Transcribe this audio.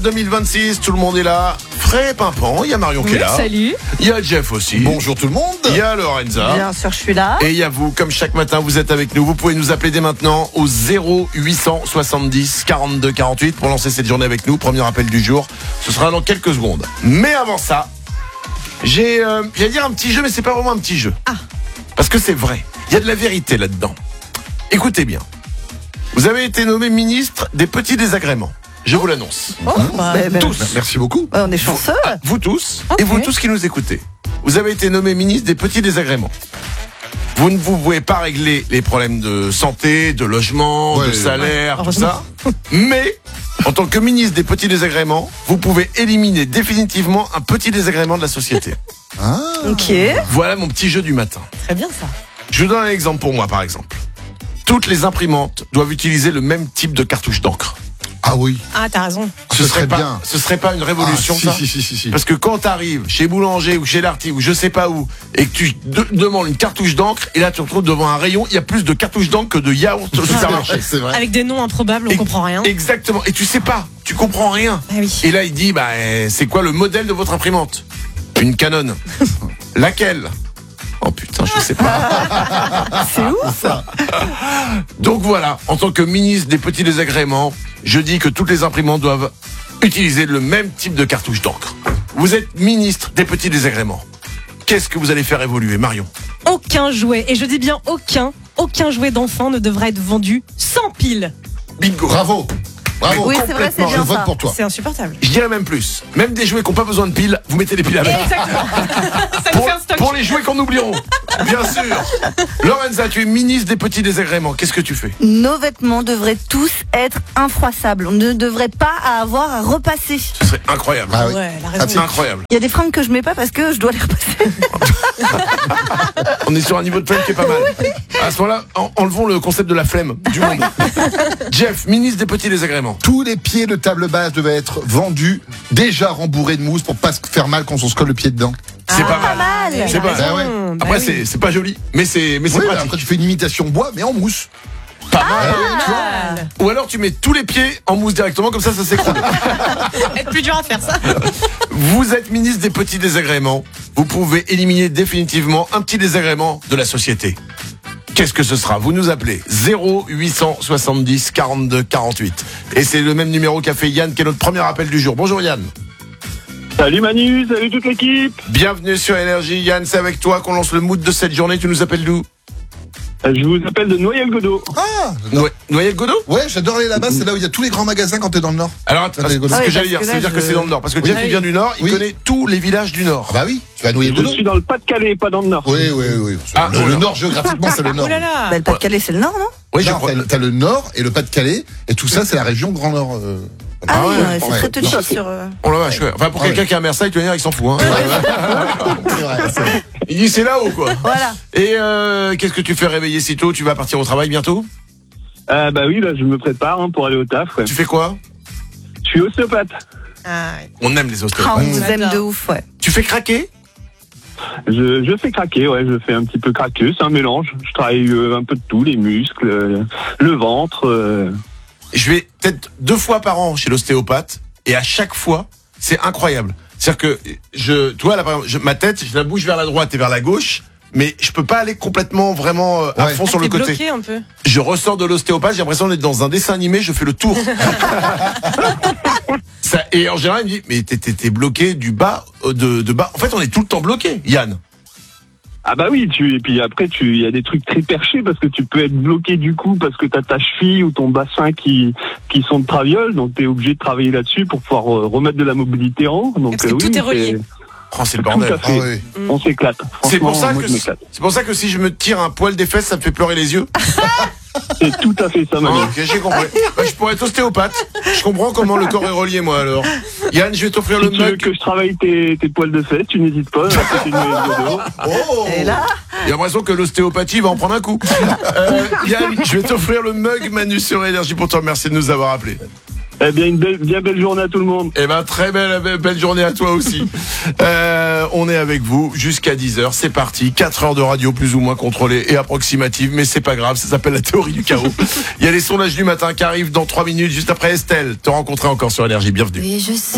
2026, tout le monde est là. Frais et pimpant, il y a Marion qui est là. Salut. Il y a Jeff aussi. Bonjour tout le monde. Il y a Lorenza. Bien sûr, je suis là. Et il y a vous, comme chaque matin, vous êtes avec nous. Vous pouvez nous appeler dès maintenant au 0870 42 48 pour lancer cette journée avec nous. Premier appel du jour. Ce sera dans quelques secondes. Mais avant ça, j'allais dire un petit jeu, mais c'est pas vraiment un petit jeu. Ah. Parce que c'est vrai. Il y a de la vérité là-dedans. Écoutez bien. Vous avez été nommé ministre des petits désagréments. Je vous l'annonce. Tous. Merci beaucoup. On est chanceux. Vous tous, Ok. et vous tous qui nous écoutez. Vous avez été nommé ministre des petits désagréments. Vous ne pouvez pas régler les problèmes de santé, de logement, Ouais, de salaire, tout heureusement. ça. Mais, en tant que ministre des petits désagréments, vous pouvez éliminer définitivement un petit désagrément de la société. Ah. Ok. Voilà mon petit jeu du matin. Très bien ça. Je vous donne un exemple pour moi, par exemple. Toutes les imprimantes doivent utiliser le même type de cartouche d'encre. Ah oui. Ah, t'as raison. Ce serait pas, bien. ce serait pas une révolution, Ah, ça si. Parce que quand t'arrives chez Boulanger ou chez Larty ou je sais pas où et que tu demandes une cartouche d'encre et là tu te retrouves devant un rayon, il y a plus de cartouches d'encre que de yaourt au supermarché. C'est vrai. Avec des noms improbables, on comprend rien. Exactement. Et tu sais pas, tu comprends rien. Ah oui. Et là il dit c'est quoi le modèle de votre imprimante? Une Canon. Laquelle? Oh putain, je sais pas. C'est ouf ça. Donc voilà, en tant que ministre des petits désagréments, je dis que toutes les imprimantes doivent utiliser le même type de cartouche d'encre. Vous êtes ministre des petits désagréments. Qu'est-ce que vous allez faire évoluer, Marion? Aucun jouet, et je dis bien aucun jouet d'enfant ne devra être vendu sans pile. Bingo. Bravo. Bravo. Oui, c'est vrai, c'est Je bien vote ça. pour toi. C'est insupportable. Je dirais même plus. Même des jouets qui n'ont pas besoin de piles, vous mettez des piles avec. Exactement. Ça nous fait un stock. Pour les jouets qu'on oublieront. Bien sûr. Lorenza, tu es ministre des petits désagréments. Qu'est-ce que tu fais? Nos vêtements devraient tous être infroissables. On ne devrait pas avoir à repasser. Ce serait incroyable. Ah oui. Ouais, la Ah, raison. Incroyable. Il y a des fringues que je mets pas parce que je dois les repasser. On est sur un niveau de flemme qui est pas mal. À ce moment-là, enlevons le concept de la flemme du monde. Jeff, ministre des petits désagréments. Tous les pieds de table basse devaient être vendus, déjà rembourrés de mousse pour pas se faire mal quand on se colle le pied dedans. C'est pas mal. mal. C'est pas mal. Bah ouais. Après, c'est pas joli, mais c'est Oui, pratique. après tu fais une imitation bois, mais en mousse. Pas mal. Ou alors tu mets tous les pieds en mousse directement, comme ça s'écroule. Être plus dur à faire ça. Vous êtes ministre des petits désagréments. Vous pouvez éliminer définitivement un petit désagrément de la société. Qu'est-ce que ce sera? Vous nous appelez 0870 42 48. Et c'est le même numéro qu'a fait Yann, qui est notre premier appel du jour. Bonjour Yann. Salut Manu, salut toute l'équipe. Bienvenue sur Énergie. Yann, c'est avec toi qu'on lance le mood de cette journée. Tu nous appelles d'où? Je vous appelle de Noyelles-Godeau. Ah. Noyelles-Godot? Ouais, j'adore aller là-bas. C'est là où il y a tous les grands magasins quand t'es dans le Nord. Alors, c'est ce Ah que oui, j'allais dire. parce que Ça veut là, dire que c'est dans le Nord. Parce que Oui. Jeff, il vient du Nord. Il Oui. connaît tous les villages du Nord. Ah bah oui, tu vas à Je Noyelles-Godeau. suis dans le Pas-de-Calais, pas dans le Nord. Oui. Ah, le voilà. Nord, géographiquement, c'est le Nord. Oh là là. Bah, le Pas-de-Calais, c'est le Nord, non? Oui, je Non, crois. t'as le Nord et le Pas-de-Calais, et tout ça, c'est la région Grand Nord. Ah oui, ouais, c'est ouais. très touchy Non. sur... Oh la vache, ouais. Enfin, pour Ah quelqu'un ouais. qui est à Marseille, tu vas dire, il s'en fout, hein. C'est vrai, c'est vrai. Il dit, c'est là-haut, quoi. Voilà. Et qu'est-ce que tu fais réveiller si tôt? Tu vas partir au travail bientôt? Bah oui, là je me prépare pour aller au taf. Ouais. Tu fais quoi? Je suis ostéopathe. Ah, ouais. On aime les Ah, ostéopathes. on vous aime J'adore. de ouf, ouais. Tu fais craquer? Je fais craquer, ouais, je fais un petit peu craqueux, c'est un mélange. Je travaille un peu de tout, les muscles, le ventre. Je vais peut-être 2 fois par an chez l'ostéopathe et à chaque fois, c'est incroyable. C'est-à-dire que tu vois, là, par exemple, ma tête, je la bouge vers la droite et vers la gauche, mais je peux pas aller complètement vraiment à Ouais. fond sur le T'es côté. bloqué un peu. Je ressors de l'ostéopathe, j'ai l'impression d'être dans un dessin animé, je fais le tour. Et en général, il me dit, mais t'es bloqué du bas, de bas. En fait, on est tout le temps bloqué, Yann. Ah bah oui, et puis après il y a des trucs très perchés parce que tu peux être bloqué du coup parce que t'as ta cheville ou ton bassin qui sont de traviole, donc t'es obligé de travailler là-dessus pour pouvoir remettre de la mobilité en haut. Donc Parce que tout oui, est relié. Oh, c'est le Tout bordel. à fait. Ah oui. On s'éclate. C'est pour Franchement, ça moi, que je m'éclate. c'est pour ça que si je me tire un poil des fesses, ça me fait pleurer les yeux. C'est tout à fait ça, Manu. Ok, j'ai compris. Bah, je pourrais être ostéopathe. Je comprends comment le corps est relié, moi, alors. Yann, je vais t'offrir le Si tu veux mug. que je travaille tes poils de fesses, tu n'hésites pas. C'est une Noyelles-Godeau. Oh, Et là, j'ai l'impression que l'ostéopathie va en prendre un coup. Yann, je vais t'offrir le mug Manu sur Énergie pour te remercier de nous avoir appelés. Eh bien, une bien belle journée à tout le monde. Eh ben, très belle journée à toi aussi. On est avec vous jusqu'à 10h. C'est parti. 4 heures de radio plus ou moins contrôlée et approximative, mais c'est pas grave. Ça s'appelle la théorie du chaos. Il y a les sondages du matin qui arrivent dans 3 minutes, juste après Estelle. Te rencontrer encore sur Énergie. Bienvenue. Oui, je sais.